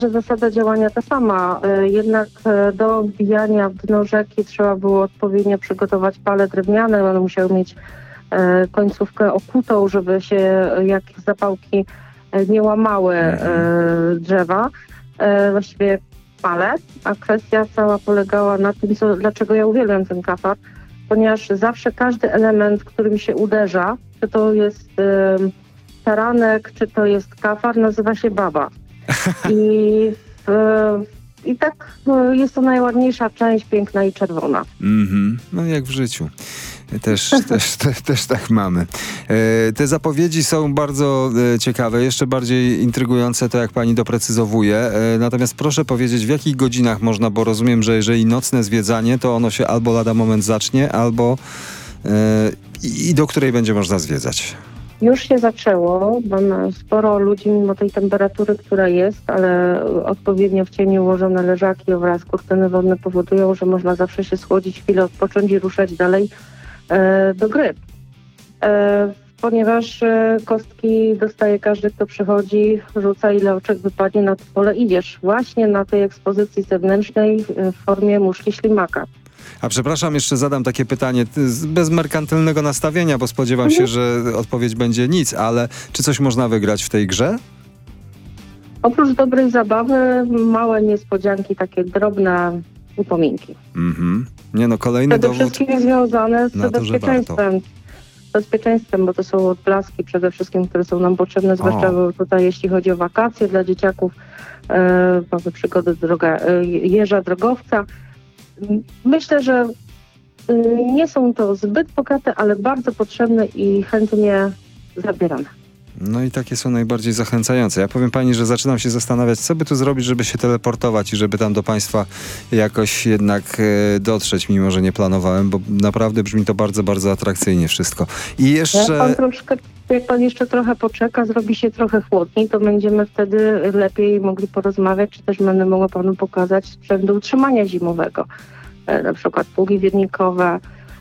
że zasada działania ta sama. Jednak do wbijania w dno rzeki trzeba było odpowiednio przygotować pale drewniane. One musiały mieć końcówkę okutą, żeby się jak zapałki nie łamały drzewa. Właściwie pale, a kwestia cała polegała na tym, dlaczego ja uwielbiam ten kafar, ponieważ zawsze każdy element, którym się uderza, czy to jest taranek, czy to jest kafar, nazywa się baba. I tak jest to najładniejsza część, piękna i czerwona. No jak w życiu. Też tak mamy. Te zapowiedzi są bardzo ciekawe, jeszcze bardziej intrygujące to, jak pani doprecyzowuje. Natomiast proszę powiedzieć, w jakich godzinach można, bo rozumiem, że jeżeli nocne zwiedzanie, to ono się albo lada moment zacznie, albo i do której będzie można zwiedzać. Już się zaczęło, mam sporo ludzi mimo tej temperatury, która jest, ale odpowiednio w cieniu ułożone leżaki oraz kurtyny wodne powodują, że można zawsze się schłodzić, chwilę odpocząć i ruszać dalej do gry. Ponieważ kostki dostaje każdy, kto przychodzi, rzuca ile oczek wypadnie na to pole, idziesz właśnie na tej ekspozycji zewnętrznej w formie muszli ślimaka. A przepraszam, jeszcze zadam takie pytanie bez merkantylnego nastawienia, bo spodziewam się, że odpowiedź będzie nic, ale czy coś można wygrać w tej grze? Oprócz dobrej zabawy, małe niespodzianki, takie drobne upominki. Nie no, kolejny Przede dowód wszystkim związane z na to, że warto. bezpieczeństwem, bo to są odblaski przede wszystkim, które są nam potrzebne, zwłaszcza tutaj jeśli chodzi o wakacje dla dzieciaków, mamy przygodę jeża drogowca. Myślę, że nie są to zbyt bogate, ale bardzo potrzebne i chętnie zabierane. No i takie są najbardziej zachęcające. Ja powiem pani, że zaczynam się zastanawiać, co by tu zrobić, żeby się teleportować i żeby tam do państwa jakoś jednak dotrzeć, mimo że nie planowałem, bo naprawdę brzmi to bardzo, bardzo atrakcyjnie wszystko. I jeszcze... Jak pan jeszcze trochę poczeka, zrobi się trochę chłodniej, to będziemy wtedy lepiej mogli porozmawiać, czy też będę mogła panu pokazać sprzęt do utrzymania zimowego. Na przykład pługi wirnikowe,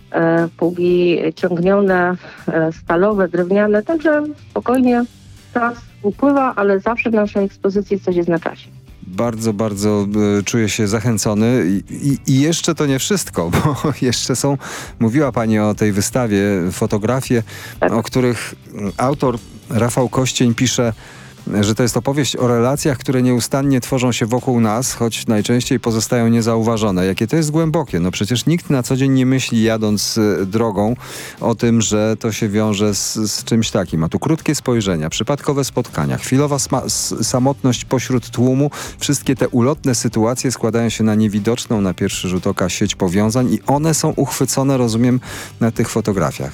pługi ciągnione, stalowe, drewniane. Także spokojnie czas upływa, ale zawsze w naszej ekspozycji coś jest na czasie. Bardzo, bardzo czuję się zachęcony i jeszcze to nie wszystko, bo jeszcze są, mówiła pani o tej wystawie, fotografie, tak, o których autor Rafał Koścień pisze, że to jest opowieść o relacjach, które nieustannie tworzą się wokół nas, choć najczęściej pozostają niezauważone. Jakie to jest głębokie. No przecież nikt na co dzień nie myśli, jadąc drogą, o tym, że to się wiąże z czymś takim. A tu krótkie spojrzenia, przypadkowe spotkania, chwilowa samotność pośród tłumu. Wszystkie te ulotne sytuacje składają się na niewidoczną na pierwszy rzut oka sieć powiązań i one są uchwycone, rozumiem, na tych fotografiach.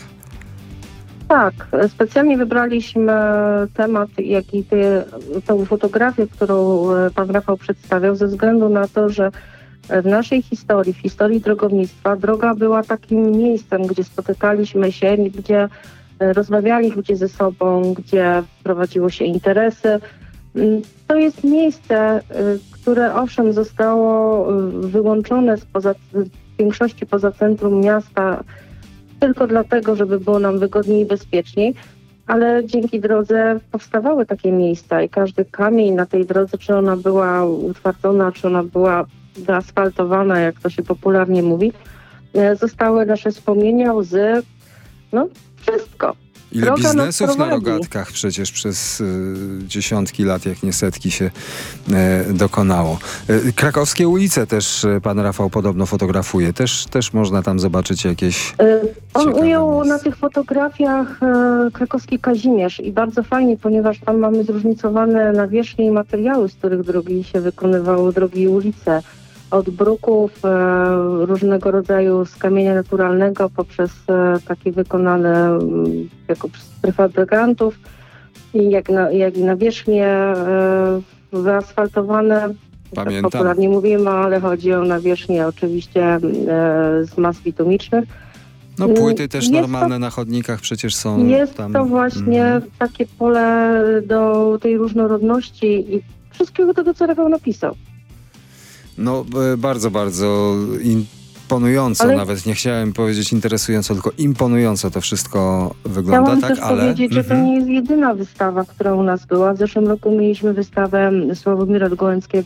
Tak, specjalnie wybraliśmy temat, jak i tę fotografię, którą pan Rafał przedstawiał, ze względu na to, że w naszej historii, w historii drogownictwa, droga była takim miejscem, gdzie spotykaliśmy się, gdzie rozmawiali ludzie ze sobą, gdzie prowadziło się interesy. To jest miejsce, które owszem zostało wyłączone w większości poza centrum miasta, tylko dlatego, żeby było nam wygodniej i bezpieczniej, ale dzięki drodze powstawały takie miejsca i każdy kamień na tej drodze, czy ona była utwardzona, czy ona była wyasfaltowana, jak to się popularnie mówi, zostały nasze wspomnienia, łzy, no wszystko. Ile biznesów na rogatkach przecież przez dziesiątki lat, jak nie setki się dokonało. Krakowskie ulice też pan Rafał podobno fotografuje. Też można tam zobaczyć jakieś on ujął miejsca. na tych fotografiach krakowski Kazimierz i bardzo fajnie, ponieważ tam mamy zróżnicowane nawierzchnie i materiały, z których drogi się wykonywały, drogi i ulice. Od bruków różnego rodzaju z kamienia naturalnego poprzez takie wykonane jako przez prefabrykantów jak i nawierzchnie wyasfaltowane. Pamiętam. Tak popularnie mówimy, ale chodzi o nawierzchnie oczywiście z mas bitumicznych. No płyty też normalne na chodnikach przecież są. Jest tam. to właśnie takie pole do tej różnorodności i wszystkiego tego, co Rafał napisał. No bardzo, bardzo imponująco, Ale- nawet nie chciałem powiedzieć interesująco, tylko imponująco to wszystko wygląda, Chciałam tak? też powiedzieć, że to nie jest jedyna wystawa, która u nas była. W zeszłym roku mieliśmy wystawę Sławomira Gołęckiego